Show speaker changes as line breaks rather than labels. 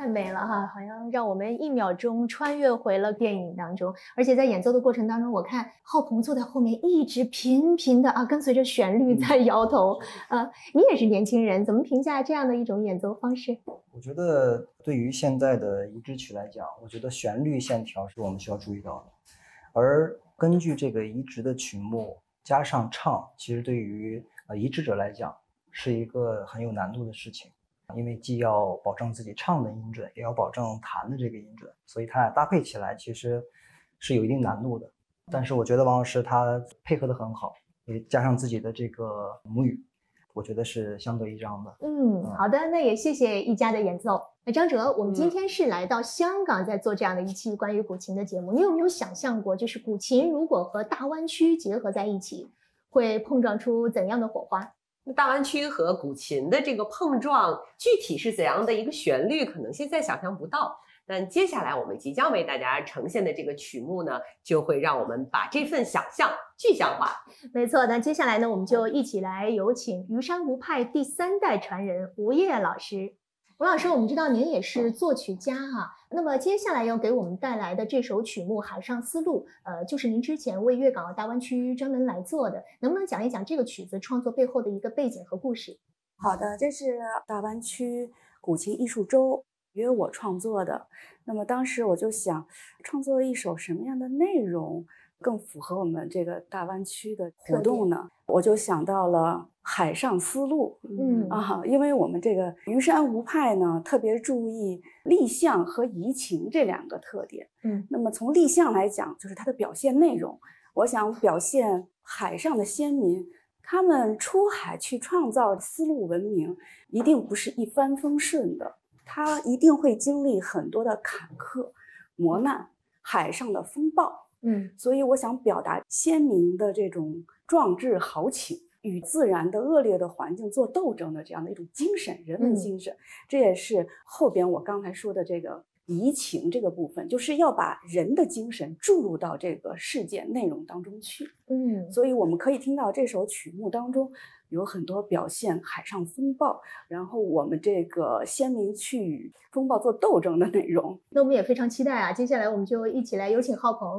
太美了哈，好像让我们一秒钟穿越回了电影当中。而且在演奏的过程当中，我看浩鹏坐在后面一直频频的跟随着旋律在摇头。你也是年轻人，怎么评价这样的一种演奏方式？
我觉得对于现在的移植曲来讲，我觉得旋律线条是我们需要注意到的，而根据这个移植的曲目加上唱，其实对于移植者来讲是一个很有难度的事情，因为既要保证自己唱的音准，也要保证弹的这个音准，所以它俩搭配起来其实是有一定难度的。但是我觉得王老师他配合得很好，也加上自己的这个母语，我觉得是相得益彰的。
好的，那也谢谢一家的演奏。那张哲，我们今天是来到香港，在做这样的一期关于古琴的节目。你有没有想象过，就是古琴如果和大湾区结合在一起，会碰撞出怎样的火花？
大湾区和古琴的这个碰撞，具体是怎样的一个旋律，可能现在想象不到。但接下来我们即将为大家呈现的这个曲目呢，就会让我们把这份想象具象化。
没错，那接下来呢，我们就一起来有请虞山吴派第3代传人吴烨老师。吴老师，我们知道您也是作曲家哈，那么接下来要给我们带来的这首曲目《海上丝路》，就是您之前为粤港澳大湾区专门来做的，能不能讲一讲这个曲子创作背后的一个背景和故事？
好的，这是大湾区古琴艺术周约我创作的。那么当时我就想，创作一首什么样的内容更符合我们这个大湾区的活动呢？我就想到了海上丝路。因为我们这个虞山吴派呢，特别注意立象和移情这2个特点。那么从立象来讲，就是它的表现内容，我想表现海上的先民，他们出海去创造丝路文明，一定不是一帆风顺的，他一定会经历很多的坎坷磨难，海上的风暴。所以我想表达先民的这种壮志豪情，与自然的恶劣的环境做斗争的这样的一种精神，人文精神。这也是后边我刚才说的这个移情这个部分，就是要把人的精神注入到这个事件内容当中去。所以我们可以听到这首曲目当中有很多表现海上风暴，然后我们这个先民去与风暴做斗争的内容。
那我们也非常期待啊，接下来我们就一起来有请浩鹏